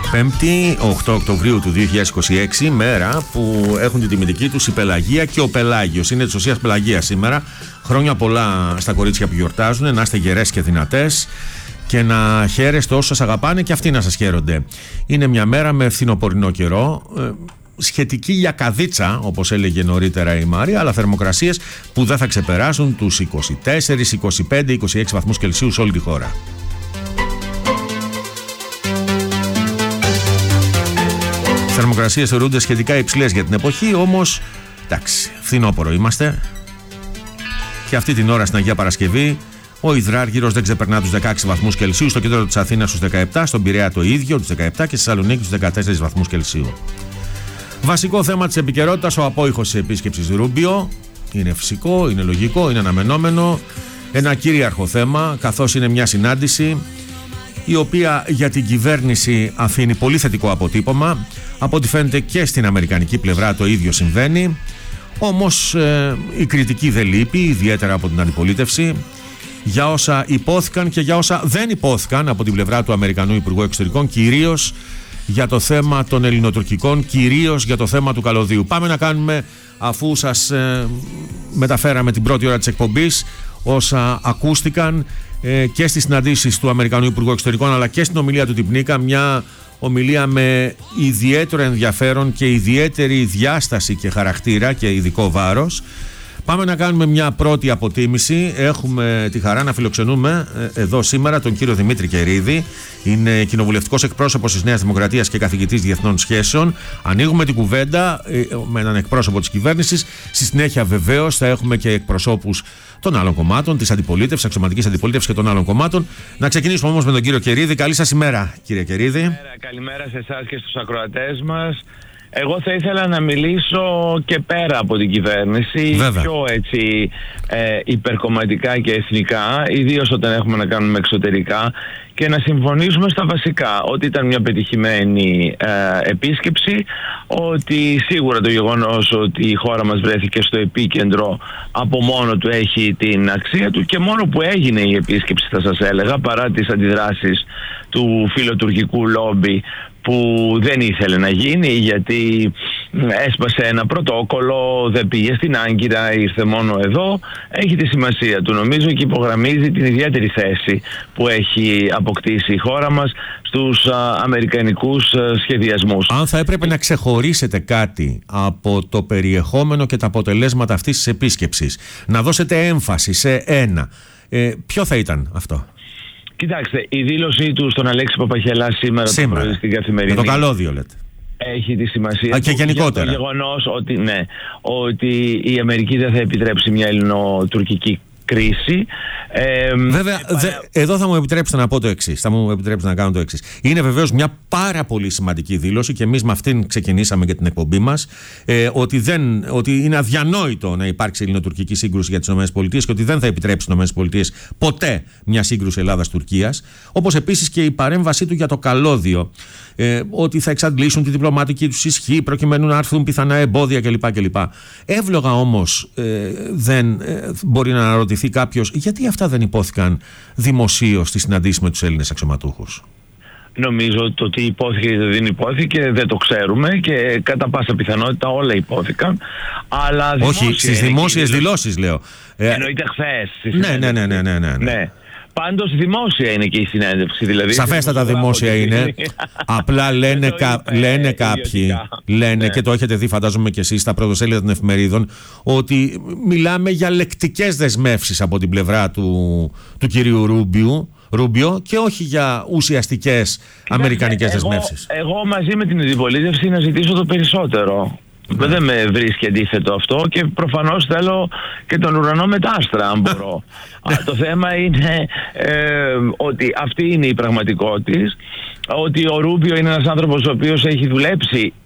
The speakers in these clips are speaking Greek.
Πέμπτη, 8 Οκτωβρίου του 2026, μέρα που έχουν την τιμητική τους η Πελαγία και ο Πελάγιος. Είναι της ουσίας Πελαγία σήμερα. Χρόνια πολλά στα κορίτσια που γιορτάζουν. Να είστε γερές και δυνατές και να χαίρεστε όσους σας αγαπάνε και αυτοί να σας χαίρονται. Είναι μια μέρα με φθινοπορεινό καιρό, σχετική για καδίτσα, όπως έλεγε νωρίτερα η Μάρια, αλλά θερμοκρασίες που δεν θα ξεπεράσουν τους 24, 25, 26 βαθμούς Κελσίου σε όλη τη χώρα. Θερμοκρασίες θεωρούνται σχετικά υψηλές για την εποχή, όμως εντάξει, φθινόπωρο είμαστε. Και αυτή την ώρα στην Αγία Παρασκευή ο υδράργυρος δεν ξεπερνά τους 16 βαθμούς Κελσίου, στο κέντρο της Αθήνας στους 17, στον Πειραιά το ίδιο τους 17 και στη Θεσσαλονίκη τους 14 βαθμούς Κελσίου. Βασικό θέμα της επικαιρότητας, ο απόϊχος της επίσκεψης Ρούμπιο. Είναι φυσικό, είναι λογικό, είναι αναμενόμενο. Ένα κυρίαρχο θέμα, καθώς είναι μια συνάντηση η οποία για την κυβέρνηση αφήνει πολύ θετικό αποτύπωμα. Από ό,τι φαίνεται και στην αμερικανική πλευρά το ίδιο συμβαίνει. Όμως η κριτική δεν λείπει, ιδιαίτερα από την αντιπολίτευση, για όσα υπόθηκαν και για όσα δεν υπόθηκαν από την πλευρά του Αμερικανού Υπουργού Εξωτερικών, κυρίως για το θέμα των ελληνοτουρκικών, κυρίως για το θέμα του καλωδίου. Πάμε να κάνουμε, αφού σας μεταφέραμε την πρώτη ώρα της εκπομπής, όσα ακούστηκαν και στις συναντήσεις του Αμερικανού Υπουργού Εξωτερικών αλλά και στην ομιλία του Τιπνίκα, μια ομιλία με ιδιαίτερο ενδιαφέρον και ιδιαίτερη διάσταση και χαρακτήρα και ειδικό βάρος. Πάμε να κάνουμε μια πρώτη αποτίμηση. Έχουμε τη χαρά να φιλοξενούμε εδώ σήμερα τον κύριο Δημήτρη Κερίδη. Είναι κοινοβουλευτικός εκπρόσωπος της Νέας Δημοκρατίας και καθηγητής διεθνών σχέσεων. Ανοίγουμε την κουβέντα με έναν εκπρόσωπο της κυβέρνησης. Στη συνέχεια, βεβαίως, θα έχουμε και εκπροσώπους των άλλων κομμάτων, της αντιπολίτευσης, αξιωματικής αντιπολίτευσης και των άλλων κομμάτων. Να ξεκινήσουμε όμως με τον κύριο Κερίδη. Καλή σας ημέρα, κύριε Κερίδη. Καλημέρα σε εσάς και στους ακροατές μας. Εγώ θα ήθελα να μιλήσω και πέρα από την κυβέρνηση, Βέβαια. πιο έτσι υπερκομματικά και εθνικά, ιδίως όταν έχουμε να κάνουμε εξωτερικά, και να συμφωνήσουμε στα βασικά, ότι ήταν μια πετυχημένη επίσκεψη, ότι σίγουρα το γεγονός ότι η χώρα μας βρέθηκε στο επίκεντρο από μόνο του έχει την αξία του, και μόνο που έγινε η επίσκεψη, θα σας έλεγα, παρά τις αντιδράσεις του φιλοτουρκικού λόμπι που δεν ήθελε να γίνει, γιατί έσπασε ένα πρωτόκολλο, δεν πήγε στην Άγκυρα, ήρθε μόνο εδώ, έχει τη σημασία του νομίζω και υπογραμμίζει την ιδιαίτερη θέση που έχει αποκτήσει η χώρα μας στους αμερικανικούς σχεδιασμούς. Αν θα έπρεπε να ξεχωρίσετε κάτι από το περιεχόμενο και τα αποτελέσματα αυτής της επίσκεψης, να δώσετε έμφαση σε ένα, ποιο θα ήταν αυτό? Κοιτάξτε, η δήλωσή του στον Αλέξη Παπαχελά σήμερα το πρωί στην Καθημερινή, με το καλώδιο λέτε, έχει τη σημασία και γενικότερα για το γεγονός ότι, ότι η Αμερική δεν θα επιτρέψει μια ελληνοτουρκική κρίση. Βέβαια, εδώ θα μου επιτρέψετε να πω το εξής. Θα μου επιτρέψετε να κάνω το εξής. Είναι βεβαίως μια πάρα πολύ σημαντική δήλωση και εμείς με αυτήν ξεκινήσαμε και την εκπομπή μας. Ότι είναι αδιανόητο να υπάρξει ελληνοτουρκική σύγκρουση για τις ΗΠΑ και ότι δεν θα επιτρέψει οι ΗΠΑ ποτέ μια σύγκρουση Ελλάδας-Τουρκίας. Όπως επίσης και η παρέμβασή του για το καλώδιο. Ότι θα εξαντλήσουν τη διπλωματική τους ισχύ προκειμένου να έρθουν πιθανά εμπόδια κλπ. Εύλογα όμως δεν μπορεί να αναρωτηθεί κάποιος γιατί αυτά δεν υπόθηκαν δημοσίως στη συναντήση με τους Έλληνες αξιωματούχους. Νομίζω το τι υπόθηκε ή δεν υπόθηκε δεν το ξέρουμε και κατά πάσα πιθανότητα όλα υπόθηκαν. Αλλά όχι, στις δημόσιες δηλώσεις λέω. Εννοείται χθες. Ναι. Πάντως δημόσια είναι και η συνέντευξη. Δηλαδή, σαφέστατα δημόσια είναι. Απλά λένε κάποιοι, και το έχετε δει φαντάζομαι και εσείς στα πρωτοσέλιδα των εφημερίδων, ότι μιλάμε για λεκτικές δεσμεύσεις από την πλευρά του κυρίου Ρούμπιο και όχι για ουσιαστικές αμερικανικές δεσμεύσεις. Εγώ μαζί με την αντιπολίτευση να ζητήσω το περισσότερο. Δεν με βρίσκει αντίθετο αυτό και προφανώς θέλω και τον ουρανό με τα άστρα αν μπορώ. Το θέμα είναι ότι αυτή είναι η πραγματικότητα, ότι ο Ρούμπιο είναι ένας άνθρωπος ο οποίος έχει δουλέψει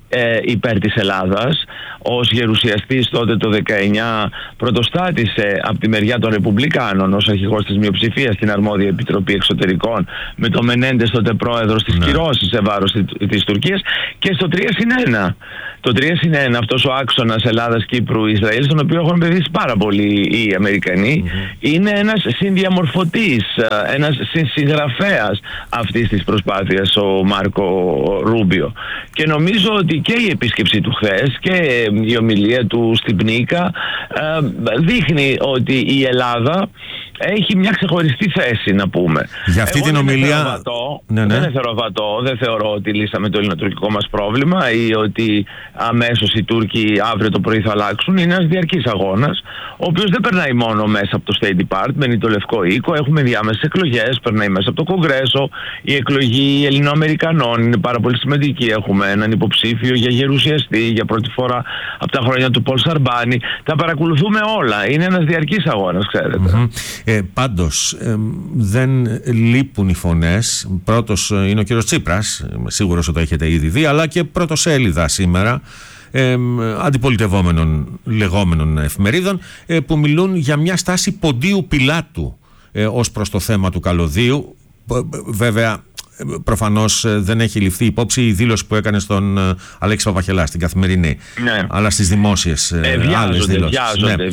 υπέρ της Ελλάδας. Ως γερουσιαστής τότε το 19 πρωτοστάτησε από τη μεριά των Ρεπουμπλικάνων ως αρχηγός της μειοψηφίας στην αρμόδια Επιτροπή Εξωτερικών, με το Μενέντες τότε πρόεδρος της κυρώσης σε βάρος της Τουρκίας, και στο 3+1. Το 3+1, αυτός ο άξονας Ελλάδας, Κύπρου, Ισραήλ, στον οποίο έχουν επενδύσει πάρα πολύ οι Αμερικανοί, είναι ένας συνδιαμορφωτής, ένας συγγραφέας αυτής της προσπάθειας, ο Μάρκο Ρούμπιο. Και νομίζω ότι και η επίσκεψη του χθες και η ομιλία του στην Πνίκα δείχνει ότι η Ελλάδα έχει μια ξεχωριστή θέση, να πούμε. Για αυτή την ομιλία... Δεν είναι θεροβατό, δεν θεωρώ ότι λύσαμε το ελληνοτουρκικό μας πρόβλημα ή ότι αμέσως οι Τούρκοι αύριο το πρωί θα αλλάξουν. Είναι ένας διαρκής αγώνας, ο οποίος δεν περνάει μόνο μέσα από το State Department ή το Λευκό Οίκο. Έχουμε διάμεσες εκλογές, περνάει μέσα από το Κογκρέσο. Η εκλογή Ελληνοαμερικανών είναι πάρα πολύ σημαντική. Έχουμε έναν υποψήφιο για γερουσιαστή για πρώτη φορά από τα χρόνια του Πολ Σαρμπάνη. Τα παρακολουθούμε όλα. Είναι ένας διαρκής αγώνας, ξέρετε. Πάντως δεν λείπουν οι φωνές. Πρώτος είναι ο κύριος Τσίπρας, σίγουρος ότι το έχετε ήδη δει, αλλά και πρωτοσέλιδα σήμερα αντιπολιτευόμενων λεγόμενων εφημερίδων, που μιλούν για μια στάση ποντίου πιλάτου ως προς το θέμα του καλωδίου. Βέβαια, προφανώς δεν έχει ληφθεί υπόψη η δήλωση που έκανε στον Αλέξη Παπαχελά στην Καθημερινή, αλλά στις δημόσιες άλλες δηλώσεις.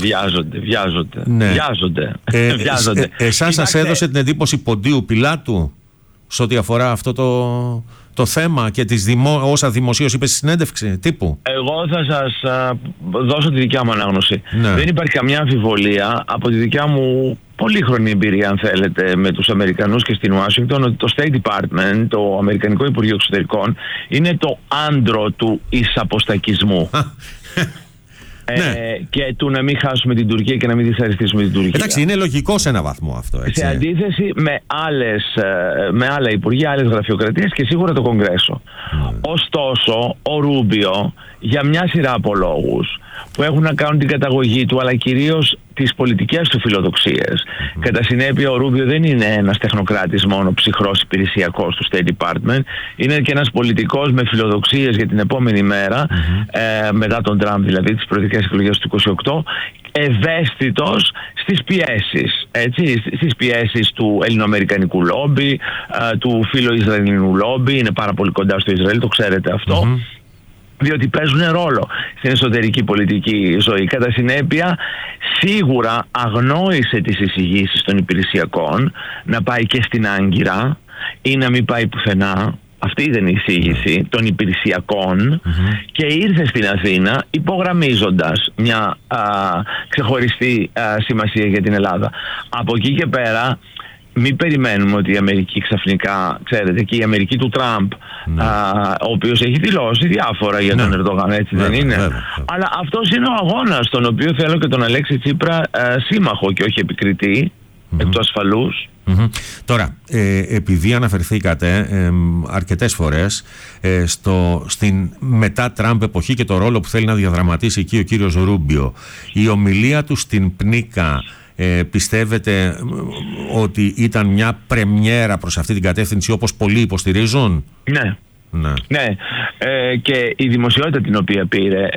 Βιάζονται. Εσάς σας έδωσε την εντύπωση ποντίου πιλάτου σε ό,τι αφορά αυτό το θέμα και όσα δημοσίως είπε στη συνέντευξη τύπου? Εγώ θα σας δώσω τη δικιά μου ανάγνωση. Δεν υπάρχει καμιά αμφιβολία από τη δικιά μου πολύχρονη εμπειρία, αν θέλετε, με τους Αμερικανούς και στην Ουάσιγκτον, ότι το State Department, το Αμερικανικό Υπουργείο Εξωτερικών, είναι το άντρο του εισαποστακισμού. Και του να μην χάσουμε την Τουρκία και να μην δυσαρεστήσουμε την Τουρκία. Εντάξει, είναι λογικό σε ένα βαθμό αυτό, έτσι. Σε αντίθεση με άλλα υπουργεία, άλλες γραφειοκρατίες και σίγουρα το Κογκρέσο. Ωστόσο, ο Ρούμπιο, για μια σειρά από λόγους που έχουν να κάνουν την καταγωγή του, αλλά κυρίως τις πολιτικές του φιλοδοξίες. Κατά συνέπεια, ο Ρούμπιο δεν είναι ένας τεχνοκράτης μόνο ψυχρός υπηρεσιακός του State Department. Είναι και ένας πολιτικός με φιλοδοξίες για την επόμενη μέρα, μετά τον Τραμπ δηλαδή, τις προεδρικές εκλογές του 28, ευαίσθητος στις πιέσεις, έτσι, στις πιέσεις του ελληνοαμερικανικού λόμπι, του φιλοϊσραηλινού λόμπι. Είναι πάρα πολύ κοντά στο Ισραήλ, το ξέρετε αυτό. Διότι παίζουν ρόλο στην εσωτερική πολιτική ζωή. Κατά συνέπεια, σίγουρα αγνόησε τις εισηγήσεις των υπηρεσιακών να πάει και στην Άγκυρα ή να μην πάει πουθενά. Αυτή ήταν η εισήγηση των υπηρεσιακών και ήρθε στην Αθήνα υπογραμμίζοντας μια ξεχωριστή σημασία για την Ελλάδα. Από εκεί και πέρα, μην περιμένουμε ότι η Αμερική ξαφνικά, ξέρετε, και η Αμερική του Τραμπ, ο οποίος έχει δηλώσει διάφορα για τον Ερντογάν, έτσι δεν είναι? Αλλά αυτός είναι ο αγώνας, τον οποίο θέλω και τον Αλέξη Τσίπρα σύμμαχο και όχι επικριτή, εκ του ασφαλούς. Τώρα, επειδή αναφερθήκατε αρκετές φορές στην μετά Τραμπ εποχή και το ρόλο που θέλει να διαδραματίσει εκεί ο κύριος Ρούμπιο, η ομιλία του στην Πνίκα, πιστεύετε ότι ήταν μια πρεμιέρα προς αυτή την κατεύθυνση, όπως πολλοί υποστηρίζουν? Ναι. Και η δημοσιότητα την οποία πήρε,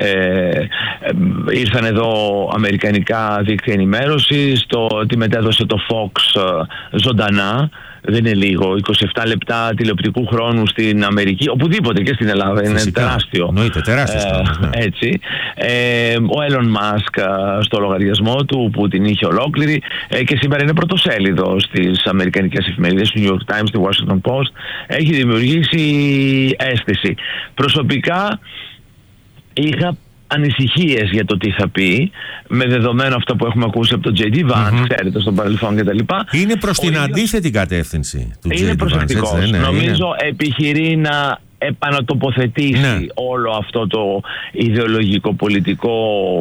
ήρθαν εδώ αμερικανικά δίκτυα ενημέρωσης, τη μετέδωσε το Fox ζωντανά. Δεν είναι λίγο, 27 λεπτά τηλεοπτικού χρόνου στην Αμερική, οπουδήποτε και στην Ελλάδα. Φυσικά, είναι τεράστιο. Εννοείται, τεράστιος χρόνος, ναι. Έτσι. Ο Έλλον Μάσκ στο λογαριασμό του, που την είχε ολόκληρη, και σήμερα είναι πρωτοσέλιδο στις αμερικανικές εφημερίδες, του New York Times, του Washington Post. Έχει δημιουργήσει αίσθηση. Προσωπικά είχα ανησυχίες για το τι θα πει, με δεδομένο αυτό που έχουμε ακούσει από τον J.D. Vance, ξέρετε, στον παρελθόν κτλ. Είναι προς την αντίθετη κατεύθυνση του J.D. Vance. Είναι προσεκτικός. Νομίζω επιχειρεί να επανατοποθετήσει όλο αυτό το ιδεολογικό πολιτικό,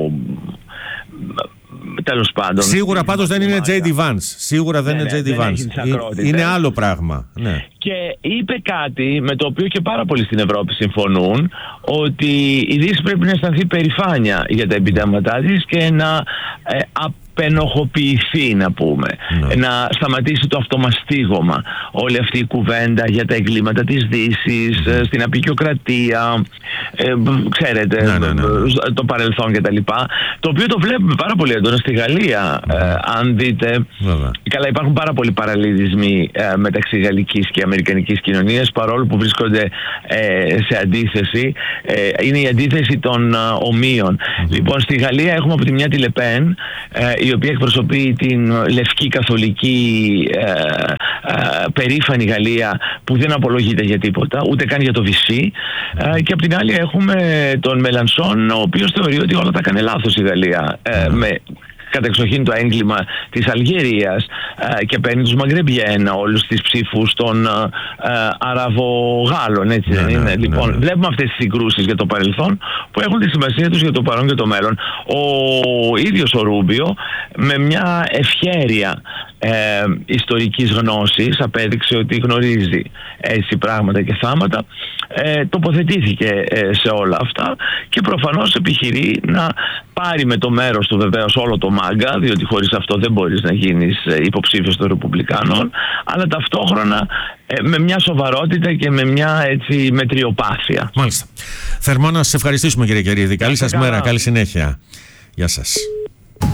τέλος πάντων. Σίγουρα πάντως δεν είναι J.D. Vance. Σίγουρα δεν είναι J.D. Vance. Είναι άλλο πράγμα. Ναι. Και είπε κάτι με το οποίο και πάρα πολλοί στην Ευρώπη συμφωνούν, ότι η Δύση πρέπει να αισθανθεί περηφάνεια για τα επιτεύγματά της και να πενοχοποιηθεί, να πούμε, να σταματήσει το αυτομαστίγωμα, όλη αυτή η κουβέντα για τα εγκλήματα της Δύσης, στην απεικιοκρατία, ξέρετε, το παρελθόν κτλ. Το οποίο το βλέπουμε πάρα πολύ έντονα στη Γαλλία, αν δείτε. Καλά, υπάρχουν πάρα πολλοί παραλληλισμοί μεταξύ γαλλικής και αμερικανικής κοινωνίας, παρόλο που βρίσκονται σε αντίθεση. Είναι η αντίθεση των ομοίων. Λοιπόν, στη Γαλλία έχουμε από τη μια τη Λεπέν, η οποία εκπροσωπεί την λευκή καθολική περήφανη Γαλλία, που δεν απολογείται για τίποτα, ούτε καν για το Βυσσί, και από την άλλη έχουμε τον Μελανσόν, ο οποίος θεωρεί ότι όλα τα έκανε λάθος η Γαλλία, με κατεξοχήν το έγκλημα της Αλγερίας, και παίρνει τους Μαγκρεμπιέν, όλους τις ψήφους των Αραβογάλων, έτσι δεν είναι? Λοιπόν, βλέπουμε αυτές τις συγκρούσεις για το παρελθόν που έχουν τη σημασία τους για το παρόν και το μέλλον. Ο ίδιος ο Ρούμπιο, με μια ευχέρεια ιστορικής γνώσης, απέδειξε ότι γνωρίζει έτσι πράγματα και θάματα, τοποθετήθηκε σε όλα αυτά και προφανώς επιχειρεί να πάρει με το μέρος του βεβαίως όλο το μάγκα, διότι χωρίς αυτό δεν μπορείς να γίνεις υποψήφιος των Ρεπουμπλικάνων, αλλά ταυτόχρονα με μια σοβαρότητα και με μια έτσι μετριοπάθεια. Μάλιστα. Θερμά να σας ευχαριστήσουμε, κύριε Κερίδη. Καλή σας μέρα, καλή συνέχεια. Γεια σας.